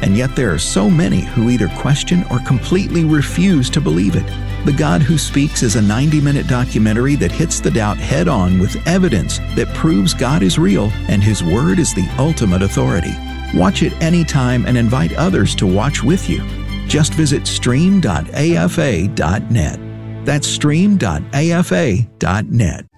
and yet there are so many who either question or completely refuse to believe it. The God Who Speaks is a 90-minute documentary that hits the doubt head-on with evidence that proves God is real and His Word is the ultimate authority. Watch it anytime and invite others to watch with you. Just visit stream.afa.net. That's stream.afa.net.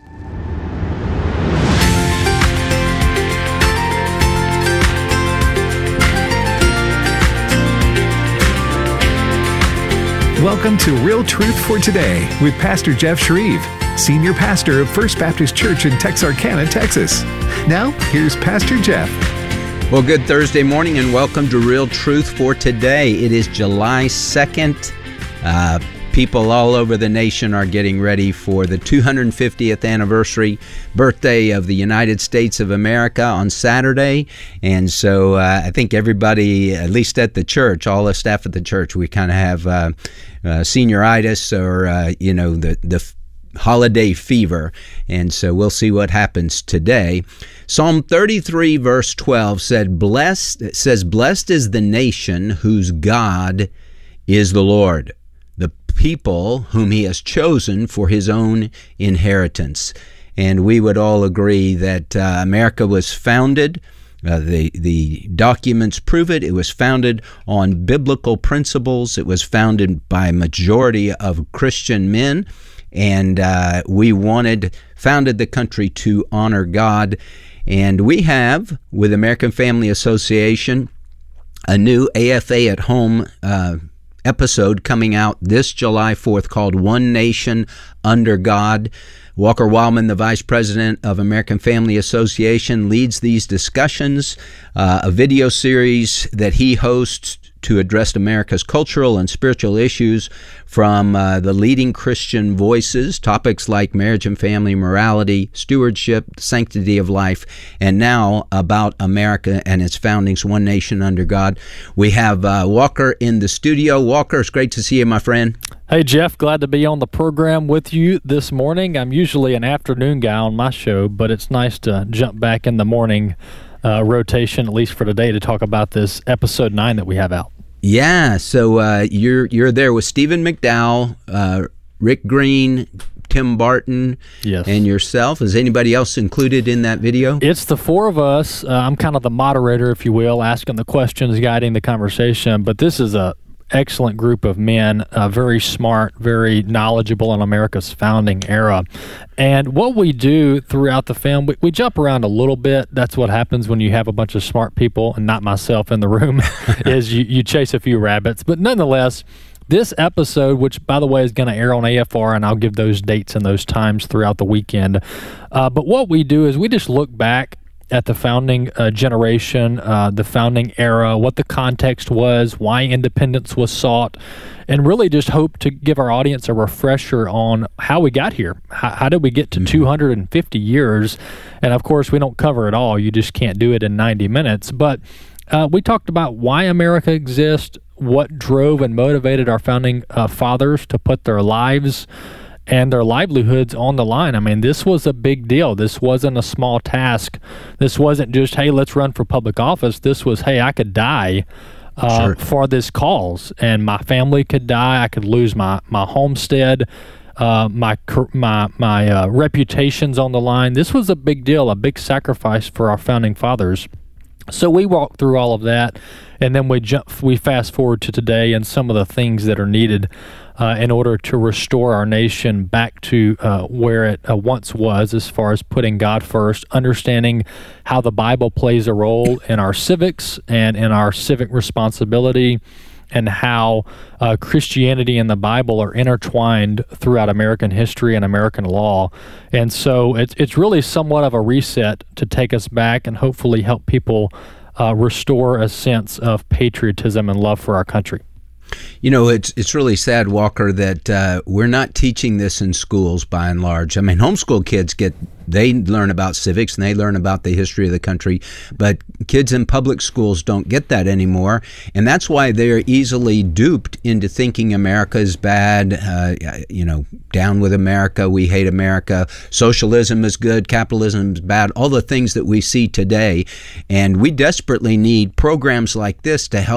Welcome to Real Truth for Today with Pastor Jeff Shreve, Senior Pastor of First Baptist Church in Texarkana, Texas. Now, here's Pastor Jeff. Well, good Thursday morning and welcome to Real Truth for Today. It is July 2nd. People all over the nation are getting ready for the 250th anniversary birthday of the United States of America on Saturday. And so I think everybody, at least at the church, all the staff at the church, we kind of have senioritis or, the holiday fever. And so we'll see what happens today. Psalm 33 verse 12 blessed is the nation whose God is the Lord, the people whom He has chosen for His own inheritance. And we would all agree that America was founded, the documents prove it, it was founded on biblical principles, it was founded by a majority of Christian men, and we founded the country to honor God. And we have, with American Family Association, a new AFA at Home episode coming out this July 4th called One Nation Under God. Walker Wildman, the Vice President of American Family Association, leads these discussions, a video series that he hosts to address America's cultural and spiritual issues from the leading Christian voices, topics like marriage and family, morality, stewardship, sanctity of life, and now about America and its foundings, One Nation Under God. We have Walker in the studio. Walker, it's great to see you, my friend. Hey, Jeff, glad to be on the program with you this morning. I'm usually an afternoon guy on my show, but it's nice to jump back in the morning rotation, at least for today, to talk about this episode 9 that we have out. Yeah, so you're there with Stephen McDowell, Rick Green, Tim Barton, yes, and yourself. Is anybody else included in that video? It's the four of us. I'm kind of the moderator, if you will, asking the questions, guiding the conversation, but this is a excellent group of men, very smart, very knowledgeable in America's founding era. And what we do throughout the film, we jump around a little bit. That's what happens when you have a bunch of smart people, and not myself in the room, is you chase a few rabbits. But nonetheless, this episode, which, by the way, is going to air on AFR, and I'll give those dates and those times throughout the weekend. But what we do is we just look back at the founding generation, the founding era, what the context was, why independence was sought, and really just hope to give our audience a refresher on how we got here. How did we get to 250 years? And of course, we don't cover it all. You just can't do it in 90 minutes. But we talked about why America exists, what drove and motivated our founding fathers to put their lives and their livelihoods on the line. I mean, this was a big deal. This wasn't a small task. This wasn't just, hey, let's run for public office. This was, hey, I could die for this cause, and my family could die. I could lose my homestead. My reputation's on the line. This was a big deal, a big sacrifice for our founding fathers. So we walk through all of that, and then we fast forward to today and some of the things that are needed in order to restore our nation back to where it once was, as far as putting God first, understanding how the Bible plays a role in our civics and in our civic responsibility, and how Christianity and the Bible are intertwined throughout American history and American law. And so it's really somewhat of a reset to take us back and hopefully help people restore a sense of patriotism and love for our country. You know, it's really sad, Walker, that we're not teaching this in schools by and large. I mean, homeschool kids they learn about civics and they learn about the history of the country, but kids in public schools don't get that anymore. And that's why they're easily duped into thinking America is bad, down with America, we hate America, socialism is good, capitalism is bad, all the things that we see today. And we desperately need programs like this to help